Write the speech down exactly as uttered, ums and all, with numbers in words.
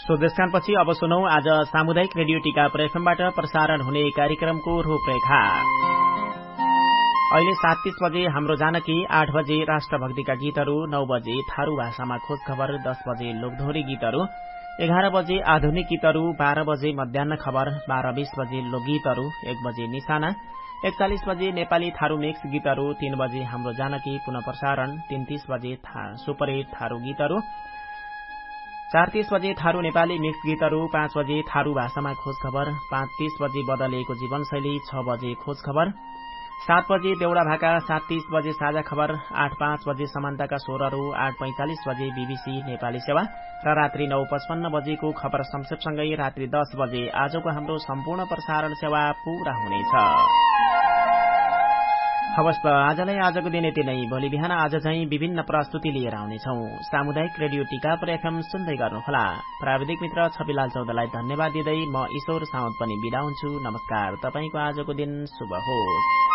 स्वदेशकानपछि अब सुनौ आज सामुदायिक रेडियो टिकापुर एफएमबाट प्रसारण हुने कार्यक्रमको रूपरेखा। अहिले सात तीस बजे हाम्रो जानकी, आठ बजे राष्ट्रभक्तिका गीतहरू, नौ बजे थारू भाषामा खोज खबर, दस बजे लोकधोरी गीतहरू, एघार बजे आधुनिक गीतहरू, बाह्र बजे मध्याह्न खबर, बाह्र बीस बजे लोकगीतहरू, एक बजे निशाना, एकचालिस बजे नेपाली थारू मिक्स गीतहरू, तीन बजे हाम्रो जानकी पुनः प्रसारण, तीन तीस बजे सुपर हिट थारू गीतहरू, चार तीस बजे थारू नेपाली मिक्स गीतहरू, पाँच बजे थारू भाषामा खोज खबर, पाँच तीस बजे बदलिएको जीवनशैली, छ बजे खोज खबर, सात बजे देउडा भाका, सात तीस बजे साझा खबर, आठ पाँच बजे समानताका स्वरहरू, आठ पैंतालिस बजे बीबीसी नेपाली सेवा र रात्रि नौ पचपन्न बजेको खबर संक्षेपसँगै रात्रि दस बजे आजको हाम्रो सम्पूर्ण प्रसारण सेवा पूरा हुनेछ। हवस् त आजलाई आजको दिन यति नै। भोलि बिहान आज चाहिँ विभिन्न प्रस्तुति लिएर आउनेछौ। सामुदायिक रेडियो टिकापुर एफएम सुन्दै गर्नुहोला। प्राविधिक मित्र छविलाल चौधलाई धन्यवाद दिँदै म ईश्वर साउद पनि बिदा हुन्छु। नमस्कार। तपाईंको आजको दिन शुभ होस्।